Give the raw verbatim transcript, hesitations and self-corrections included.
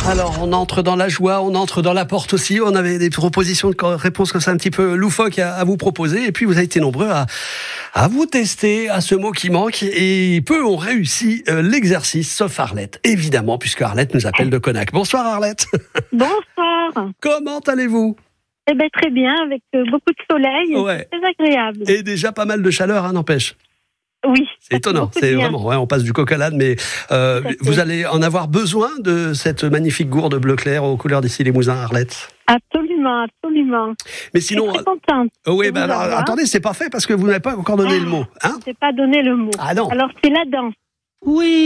Alors, on entre dans la joie, on entre dans la porte aussi. On avait des propositions de réponses comme ça un petit peu loufoques à, à vous proposer. Et puis, vous avez été nombreux à, à vous tester à ce mot qui manque. Et peu ont réussi euh, l'exercice, sauf Arlette, évidemment, puisque Arlette nous appelle de Conac. Bonsoir Arlette. Bonsoir. Comment allez-vous ? Eh ben, très bien, avec euh, beaucoup de soleil. Ouais. C'est très agréable. Et déjà pas mal de chaleur, hein, n'empêche. Oui. C'est étonnant, beaucoup de c'est bien. vraiment, ouais, on passe du coq à l'âne, mais euh, Tout à fait. vous allez en avoir besoin de cette magnifique gourde bleu clair aux couleurs d'ici les Mousins, Arlette. Absolument, absolument. Mais Je suis sinon, très contente. oh oui, de bah vous alors, avoir. attendez, c'est parfait parce que vous n'avez pas encore donné Ah. le mot, hein ? Je n'ai pas donné le mot. Ah non. Alors, c'est la danse. Oui.